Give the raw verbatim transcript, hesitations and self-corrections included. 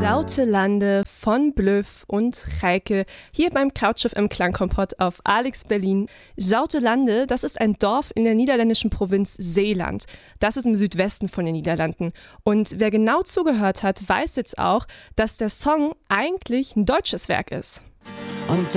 Zoutelande von Blöff und Reike hier beim Couchschiff im Klangkompott auf Alex Berlin. Zoutelande, das ist ein Dorf in der niederländischen Provinz Zeeland. Das ist im Südwesten von den Niederlanden. Und wer genau zugehört hat, weiß jetzt auch, dass der Song eigentlich ein deutsches Werk ist. Und